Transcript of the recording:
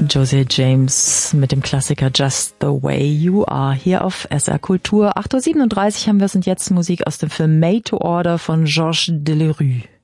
José James mit dem Klassiker Just the Way You Are hier auf SR Kultur. 8:37 Uhr haben wir es und jetzt Musik aus dem Film Made to Order von Georges Delerue.